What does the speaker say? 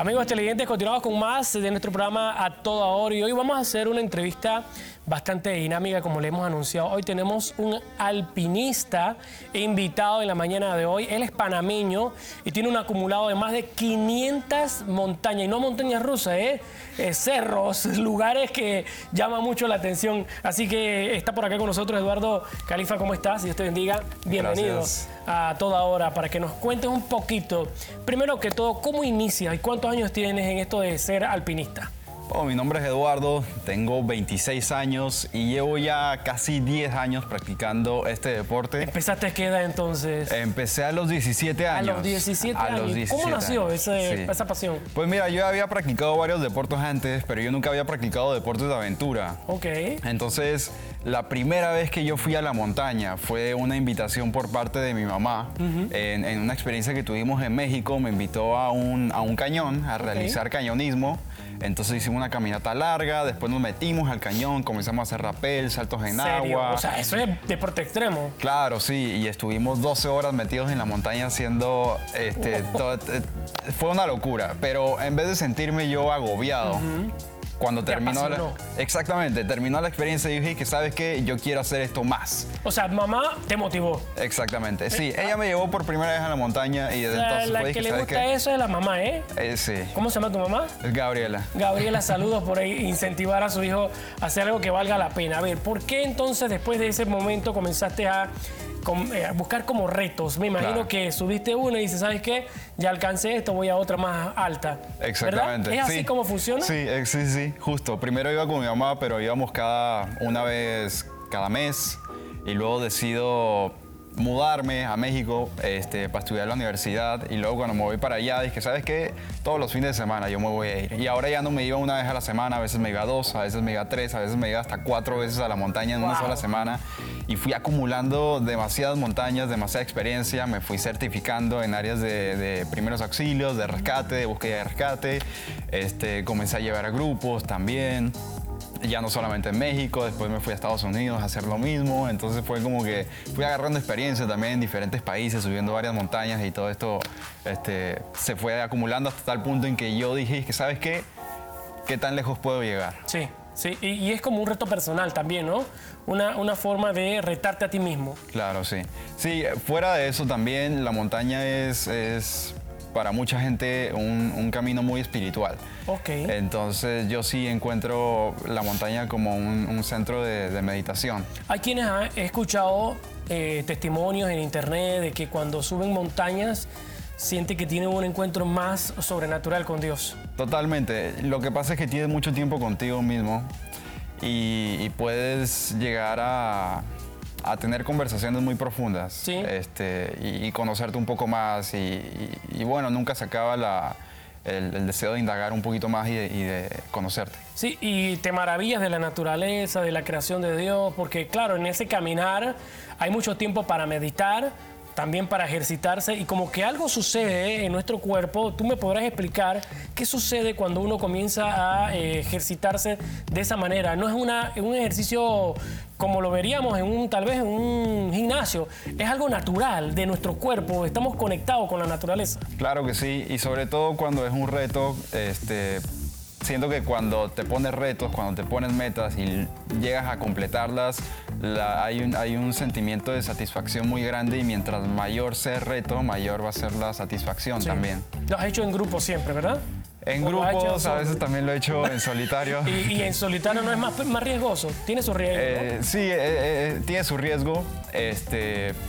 Amigos televidentes, continuamos con más de nuestro programa A Toda Hora y hoy vamos a hacer una entrevista bastante dinámica como le hemos anunciado. Hoy tenemos un alpinista invitado en la mañana de hoy. Él es panameño y tiene un acumulado de más de 500 montañas, y no montañas rusas, cerros, lugares que llaman mucho la atención. Así que está por acá con nosotros Eduardo Califa. ¿Cómo estás? Dios te bendiga. Bienvenido. Gracias. A Toda Hora, para que nos cuentes un poquito, primero que todo, ¿cómo inicias y cuántos años tienes en esto de ser alpinista? Oh, mi nombre es Eduardo, tengo 26 años y llevo ya casi 10 años practicando este deporte. ¿Empezaste a qué edad entonces? Empecé a los 17 años. A los 17 años. Los 17 ¿Cómo nació años. esa pasión? Pues mira, yo había practicado varios deportes antes, pero yo nunca había practicado deportes de aventura. Ok. Entonces, la primera vez que yo fui a la montaña fue una invitación por parte de mi mamá. En una experiencia que tuvimos en México, me invitó a un cañón a realizar cañonismo. Entonces hicimos una caminata larga, después nos metimos al cañón, comenzamos a hacer rappel, saltos en agua. O sea, eso es deporte extremo. Claro, sí, y estuvimos 12 horas metidos en la montaña haciendo, fue una locura, pero en vez de sentirme yo agobiado, cuando terminó terminó la experiencia y dije que sabes qué, yo quiero hacer esto más. O sea, mamá te motivó. Exactamente, sí, ella me llevó por primera vez a la montaña y desde entonces la que le gusta eso es la mamá, sí. ¿Cómo se llama tu mamá? Es Gabriela. Gabriela, saludos por ahí, incentivar a su hijo a hacer algo que valga la pena. A ver, ¿por qué entonces después de ese momento comenzaste a buscar como retos? Me imagino que subiste uno y dices, ¿sabes qué? Ya alcancé esto, voy a otra más alta. Exactamente. ¿Verdad? ¿Es así como funciona? Sí, justo. Primero iba con mi mamá, pero íbamos una vez cada mes y luego decido mudarme a México para estudiar en la universidad y luego cuando me voy para allá dije, ¿sabes qué? Todos los fines de semana yo me voy a ir. Y ahora ya no me iba una vez a la semana, a veces me iba 2, a veces me iba 3, a veces me iba hasta 4 veces a la montaña en una sola semana. Y fui acumulando demasiadas montañas, demasiada experiencia, me fui certificando en áreas de primeros auxilios, de rescate, de búsqueda de rescate. Comencé a llevar a grupos también. Ya no solamente en México, después me fui a Estados Unidos a hacer lo mismo, entonces fue como que fui agarrando experiencia también en diferentes países, subiendo varias montañas y todo esto se fue acumulando hasta tal punto en que yo dije, ¿sabes qué? ¿Qué tan lejos puedo llegar? Sí, sí, y es como un reto personal también, ¿no? Una forma de retarte a ti mismo. Claro, sí. Sí, fuera de eso también la montaña es para mucha gente un camino muy espiritual. Ok. Entonces yo sí encuentro la montaña como un centro de meditación. Hay quienes han escuchado testimonios en internet de que cuando suben montañas sienten que tienen un encuentro más sobrenatural con Dios. Totalmente. Lo que pasa es que tienes mucho tiempo contigo mismo y puedes llegar a tener conversaciones muy profundas. ¿Sí? Y conocerte un poco más y bueno, nunca se acaba el deseo de indagar un poquito más y de conocerte. Sí, y te maravillas de la naturaleza, de la creación de Dios, porque claro, en ese caminar hay mucho tiempo para meditar, también para ejercitarse, y como que algo sucede en nuestro cuerpo. Tú me podrás explicar qué sucede cuando uno comienza a ejercitarse de esa manera. No es un ejercicio como lo veríamos tal vez en un gimnasio. Es algo natural de nuestro cuerpo. Estamos conectados con la naturaleza. Claro que sí, y sobre todo cuando es un reto, siento que cuando te pones retos, cuando te pones metas y llegas a completarlas, hay un sentimiento de satisfacción muy grande y mientras mayor sea el reto, mayor va a ser la satisfacción también. Lo has hecho en grupo siempre, ¿verdad? En grupos, a veces también lo he hecho en solitario. ¿Y en solitario no es más riesgoso? ¿Tiene su riesgo? Sí, tiene su riesgo,